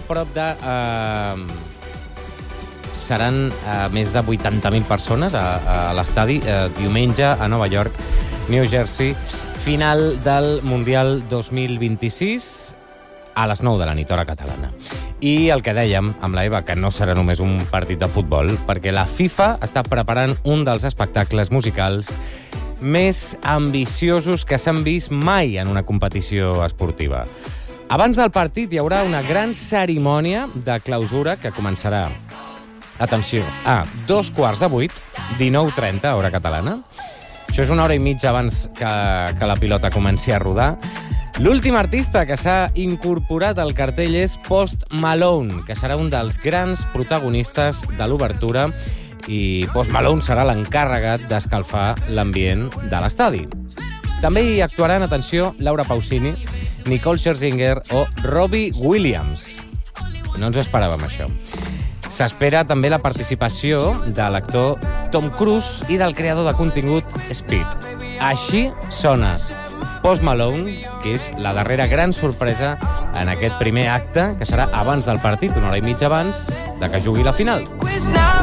prop de... seran més de 80.000 persones a l'estadi diumenge a Nova York, New Jersey, final del Mundial 2026 a les 9 de la nit, hora catalana. I el que dèiem amb la Eva, que no serà només un partit de futbol, perquè la FIFA està preparant un dels espectacles musicals més ambiciosos que s'han vist mai en una competició esportiva. Abans del partit hi haurà una gran cerimònia de clausura que començarà, atenció, a 7:15, 19:30, hora catalana. Això és una hora i mitja abans que la pilota comenci a rodar. L'últim artista que s'ha incorporat al cartell és Post Malone, que serà un dels grans protagonistes de l'obertura, i Post Malone serà l'encarregat d'escalfar l'ambient de l'estadi. També hi actuaran, atenció, Laura Pausini, Nicole Scherzinger o Robbie Williams. No ens ho esperàvem, això. S'espera també la participació de l'actor Tom Cruise i del creador de contingut Speed. Així sona Post Malone, que és la darrera gran sorpresa en aquest primer acte, que serà abans del partit, una hora i mitja abans de que jugui la final.